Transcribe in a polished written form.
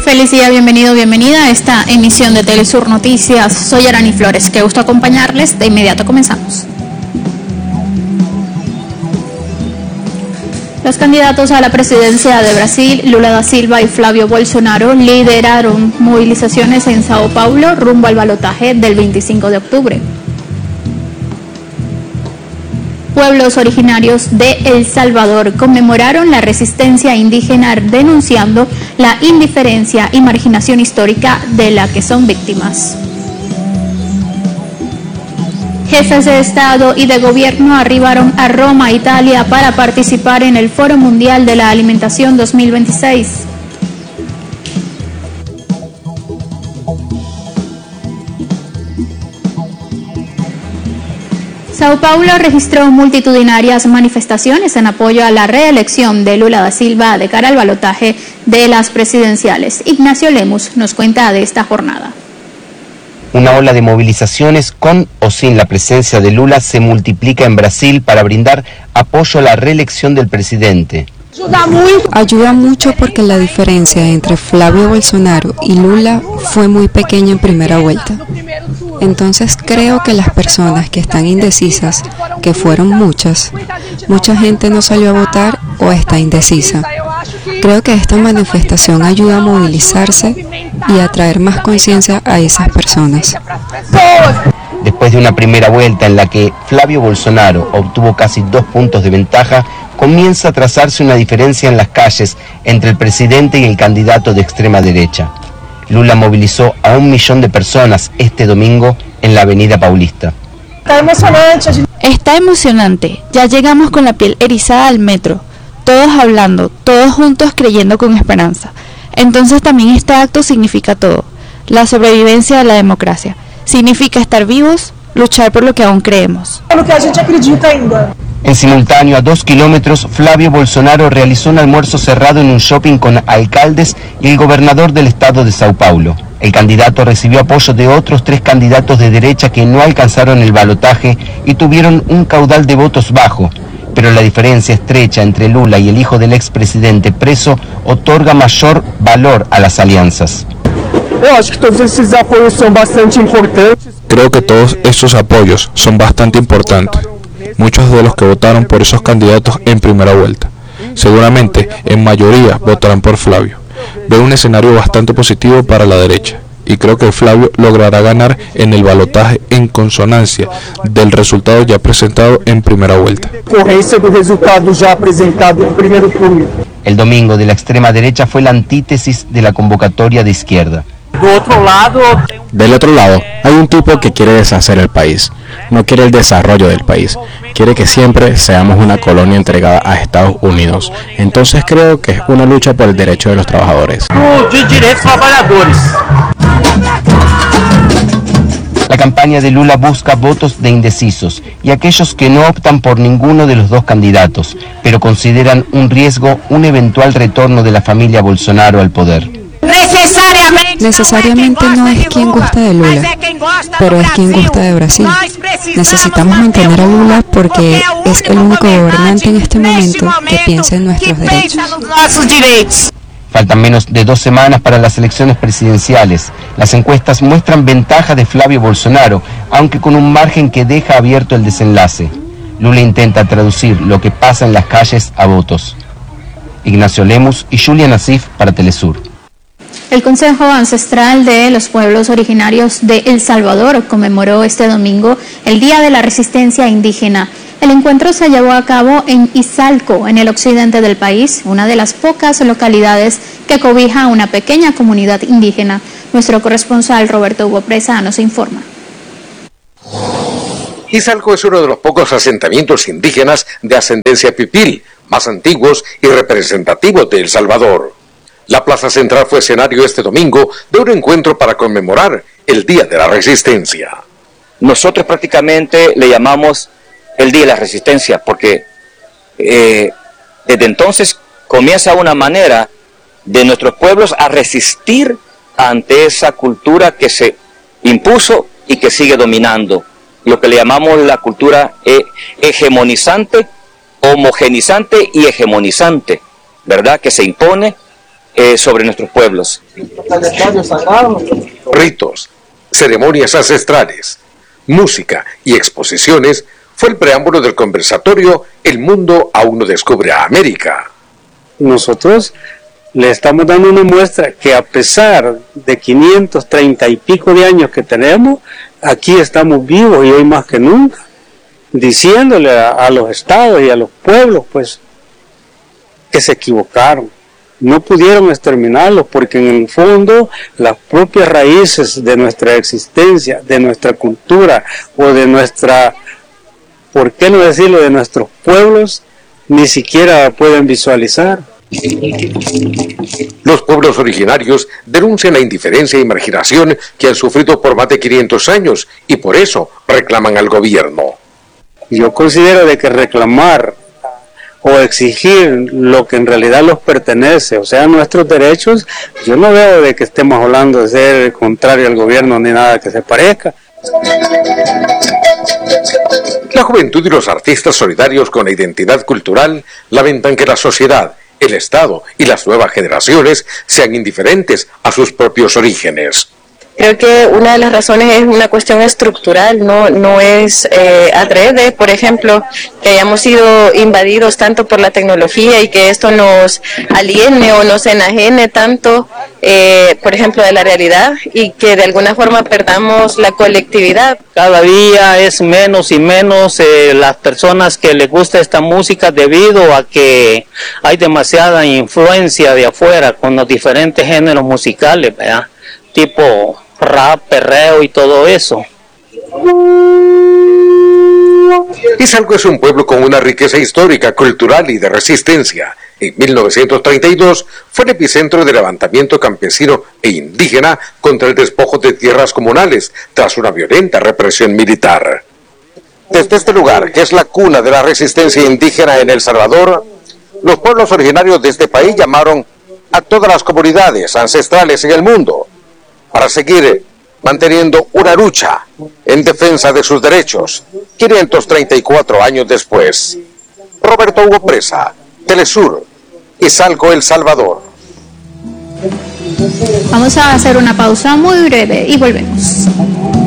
Feliz día, bienvenido, bienvenida a esta emisión de Telesur Noticias. Soy Arani Flores, qué gusto acompañarles. De inmediato comenzamos. Los candidatos a la presidencia de Brasil, Lula da Silva y Flavio Bolsonaro, lideraron movilizaciones en Sao Paulo rumbo al balotaje del 25 de octubre. Pueblos originarios de El Salvador conmemoraron la resistencia indígena denunciando la indiferencia y marginación histórica de la que son víctimas. Jefes de Estado y de Gobierno arribaron a Roma, Italia, para participar en el Foro Mundial de la Alimentación 2026. Sao Paulo registró multitudinarias manifestaciones en apoyo a la reelección de Lula da Silva de cara al balotaje de las presidenciales. Ignacio Lemus nos cuenta de esta jornada. Una ola de movilizaciones con o sin la presencia de Lula se multiplica en Brasil para brindar apoyo a la reelección del presidente. Ayuda mucho porque la diferencia entre Flavio Bolsonaro y Lula fue muy pequeña en primera vuelta. Entonces creo que las personas que están indecisas, que fueron mucha gente no salió a votar o está indecisa. Creo que esta manifestación ayuda a movilizarse y a traer más conciencia a esas personas. Después de una primera vuelta en la que Flavio Bolsonaro obtuvo casi 2 puntos de ventaja, comienza a trazarse una diferencia en las calles entre el presidente y el candidato de extrema derecha. Lula movilizó a 1 millón de personas este domingo en la Avenida Paulista. Está emocionante. Ya llegamos con la piel erizada al metro. Todos hablando, todos juntos creyendo con esperanza. Entonces también este acto significa todo. La sobrevivencia de la democracia. Significa estar vivos, luchar por lo que aún creemos. En simultáneo, a 2 kilómetros, Flavio Bolsonaro realizó un almuerzo cerrado en un shopping con alcaldes y el gobernador del estado de Sao Paulo. El candidato recibió apoyo de otros 3 candidatos de derecha que no alcanzaron el balotaje y tuvieron un caudal de votos bajo. Pero la diferencia estrecha entre Lula y el hijo del expresidente preso otorga mayor valor a las alianzas. Creo que todos estos apoyos son bastante importantes. Muchos de los que votaron por esos candidatos en primera vuelta, seguramente en mayoría votarán por Flavio. Veo un escenario bastante positivo para la derecha y creo que Flavio logrará ganar en el balotaje en consonancia del resultado ya presentado en primera vuelta. El domingo de la extrema derecha fue la antítesis de la convocatoria de izquierda. Del otro lado, hay un tipo que quiere deshacer el país, no quiere el desarrollo del país, quiere que siempre seamos una colonia entregada a Estados Unidos. Entonces creo que es una lucha por el derecho de los trabajadores. La campaña de Lula busca votos de indecisos y aquellos que no optan por ninguno de los 2 candidatos, pero consideran un riesgo un eventual retorno de la familia Bolsonaro al poder. Necesariamente no es quien gusta de Lula, pero es quien gusta de Brasil. Necesitamos mantener a Lula porque es el único gobernante en este momento que piensa en nuestros derechos. Faltan menos de 2 semanas para las elecciones presidenciales. Las encuestas muestran ventaja de Flavio Bolsonaro, aunque con un margen que deja abierto el desenlace. Lula intenta traducir lo que pasa en las calles a votos. Ignacio Lemus y Julia Nassif para Telesur. El Consejo Ancestral de los Pueblos Originarios de El Salvador conmemoró este domingo el Día de la Resistencia Indígena. El encuentro se llevó a cabo en Izalco, en el occidente del país, una de las pocas localidades que cobija a una pequeña comunidad indígena. Nuestro corresponsal Roberto Hugo Presa nos informa. Izalco es uno de los pocos asentamientos indígenas de ascendencia pipil, más antiguos y representativos de El Salvador. La plaza central fue escenario este domingo de un encuentro para conmemorar el Día de la Resistencia. Nosotros prácticamente le llamamos el Día de la Resistencia porque desde entonces comienza una manera de nuestros pueblos a resistir ante esa cultura que se impuso y que sigue dominando. Lo que le llamamos la cultura hegemonizante, homogenizante y hegemonizante, ¿verdad? Que se impone sobre nuestros pueblos. Ritos, ceremonias ancestrales, música y exposiciones fue el preámbulo del conversatorio El mundo aún no descubre a América. Nosotros le estamos dando una muestra que a pesar de 530 y pico de años que tenemos, aquí estamos vivos y hoy más que nunca, diciéndole a los estados y a los pueblos pues que se equivocaron. No pudieron exterminarlos porque en el fondo las propias raíces de nuestra existencia, de nuestra cultura o de nuestra, ¿por qué no decirlo?, de nuestros pueblos, ni siquiera pueden visualizar. Los pueblos originarios denuncian la indiferencia y marginación que han sufrido por más de 500 años y por eso reclaman al gobierno. Yo considero de que reclamar o exigir lo que en realidad los pertenece, o sea, nuestros derechos, yo no veo de que estemos hablando de ser contrario al gobierno ni nada que se parezca. La juventud y los artistas solidarios con la identidad cultural lamentan que la sociedad, el Estado y las nuevas generaciones sean indiferentes a sus propios orígenes. Creo que una de las razones es una cuestión estructural, no es adrede, por ejemplo, que hayamos sido invadidos tanto por la tecnología y que esto nos aliene o nos enajene tanto, por ejemplo, de la realidad y que de alguna forma perdamos la colectividad. Cada día es menos y menos las personas que les gusta esta música debido a que hay demasiada influencia de afuera con los diferentes géneros musicales, ¿verdad? Tipo rap, perreo y todo eso. Izalco es un pueblo con una riqueza histórica, cultural y de resistencia. En 1932 fue el epicentro del levantamiento campesino e indígena contra el despojo de tierras comunales tras una violenta represión militar. Desde este lugar, que es la cuna de la resistencia indígena en El Salvador, los pueblos originarios de este país llamaron a todas las comunidades ancestrales en el mundo para seguir manteniendo una lucha en defensa de sus derechos, 534 años después. Roberto Hugo Presa, Telesur, Izalco, El Salvador. Vamos a hacer una pausa muy breve y volvemos.